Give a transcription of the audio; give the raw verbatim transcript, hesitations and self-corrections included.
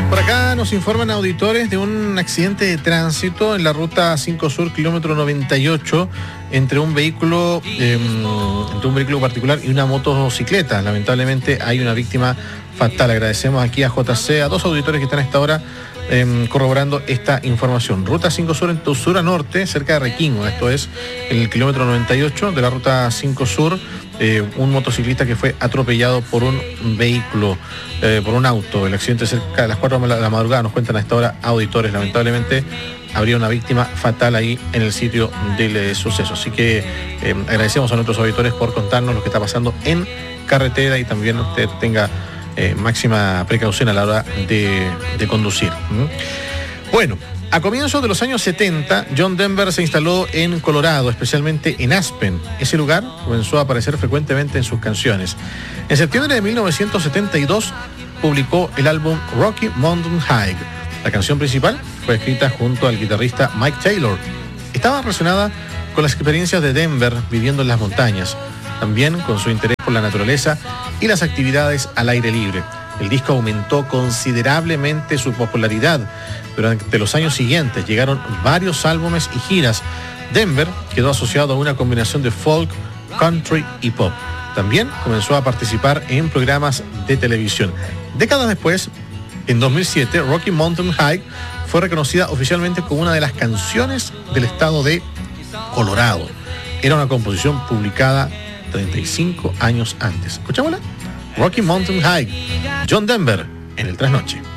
Por acá nos informan auditores de un accidente de tránsito en la ruta cinco Sur, kilómetro noventa y ocho, entre un vehículo, eh, entre un vehículo particular y una motocicleta. Lamentablemente hay una víctima fatal. Agradecemos aquí a J C, a dos auditores que están a esta hora eh, corroborando esta información. Ruta cinco Sur en Tosura Norte, cerca de Requingo. Esto es en el kilómetro noventa y ocho de la ruta cinco Sur. Eh, un motociclista que fue atropellado por un vehículo, eh, por un auto. El accidente cerca de las cuatro de la madrugada, nos cuentan a esta hora auditores. Lamentablemente habría una víctima fatal ahí en el sitio del eh, suceso. Así que eh, agradecemos a nuestros auditores por contarnos lo que está pasando en carretera, y también usted tenga eh, máxima precaución a la hora de, de conducir. ¿Mm? Bueno, a comienzos de los años setenta, John Denver se instaló en Colorado, especialmente en Aspen. Ese lugar comenzó a aparecer frecuentemente en sus canciones. En septiembre de mil novecientos setenta y dos publicó el álbum Rocky Mountain High. La canción principal fue escrita junto al guitarrista Mike Taylor. Estaba relacionada con las experiencias de Denver viviendo en las montañas, también con su interés por la naturaleza y las actividades al aire libre. El disco aumentó considerablemente su popularidad. Durante los años siguientes llegaron varios álbumes y giras. Denver quedó asociado a una combinación de folk, country y pop. También comenzó a participar en programas de televisión. Décadas después, en dos mil siete, Rocky Mountain High fue reconocida oficialmente como una de las canciones del estado de Colorado. Era una composición publicada treinta y cinco años antes. ¿Escuchámosla? Rocky Mountain High, John Denver, en el Trasnoche.